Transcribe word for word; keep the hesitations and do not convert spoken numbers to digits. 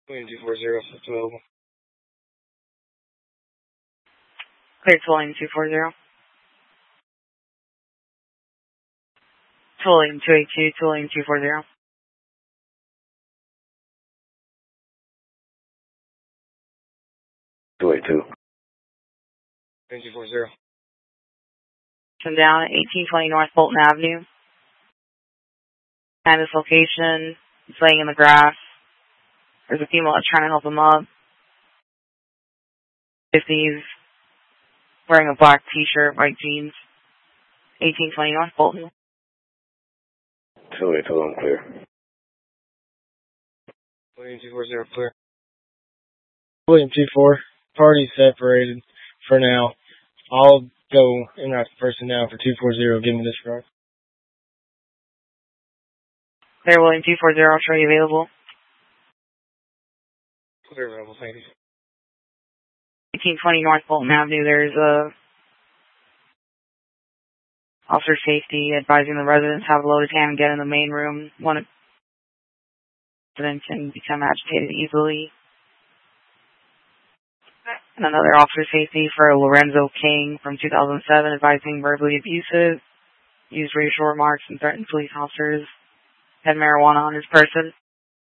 William two forty, it's available. Clear to William two forty. To William two eighty-two, to William two forty. two eighty-two. William two forty. Come down at eighteen twenty North Bolton Avenue. At this location, he's laying in the grass. There's a female that's trying to help him up. fifties, wearing a black t-shirt, white jeans. eighteen twenty North Bolton. two eighty-two, I'm clear. William two forty, clear. William two four, party separated for now. I'll go in out the person now for two forty, give me this front. Clear William two forty, show you available. Clear available, thank you. eighteen twenty North Bolton Avenue, there's a officer safety advising the residents have a loaded hand and get in the main room. One resident can become agitated easily. And another officer safety for Lorenzo King from two thousand seven advising verbally abusive, used racial remarks and threatened police officers, had marijuana on his person.